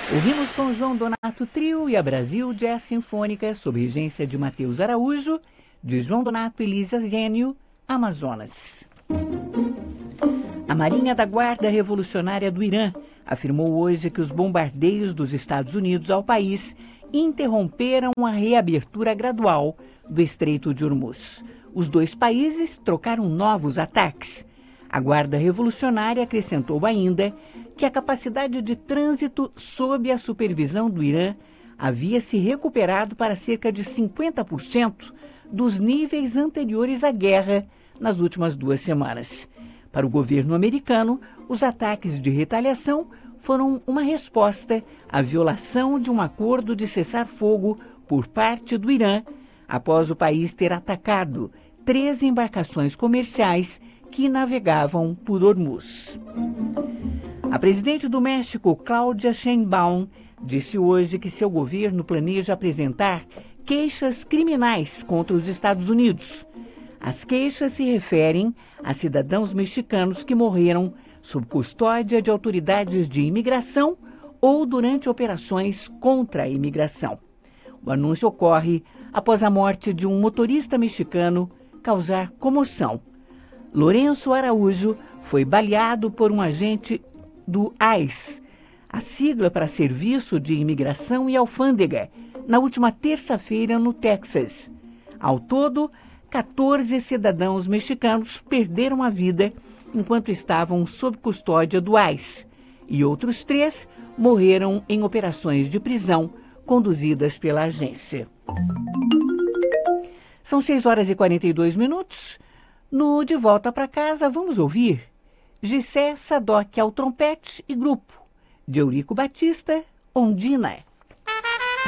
Ouvimos com João Donato Trio e a Brasil Jazz Sinfônica, sob regência de Matheus Araújo, de João Donato e Lísia Gênio, Amazonas. A Marinha da Guarda Revolucionária do Irã afirmou hoje que os bombardeios dos Estados Unidos ao país interromperam a reabertura gradual do Estreito de Hormuz. Os dois países trocaram novos ataques. A Guarda Revolucionária acrescentou ainda que a capacidade de trânsito sob a supervisão do Irã havia se recuperado para cerca de 50% dos níveis anteriores à guerra nas últimas 2 semanas. Para o governo americano, os ataques de retaliação foram uma resposta à violação de um acordo de cessar-fogo por parte do Irã, após o país ter atacado 13 embarcações comerciais que navegavam por Hormuz. A presidente do México, Claudia Sheinbaum, disse hoje que seu governo planeja apresentar queixas criminais contra os Estados Unidos. As queixas se referem a cidadãos mexicanos que morreram sob custódia de autoridades de imigração ou durante operações contra a imigração. O anúncio ocorre após a morte de um motorista mexicano causar comoção. Lourenço Araújo foi baleado por um agente do ICE, a sigla para Serviço de Imigração e Alfândega, na última terça-feira no Texas. Ao todo, 14 cidadãos mexicanos perderam a vida enquanto estavam sob custódia do ICE, e outros 3 morreram em operações de prisão conduzidas pela agência. São 6h42. No De Volta para Casa, vamos ouvir Gissé Sadoc ao trompete e grupo, de Eurico Batista, Ondina.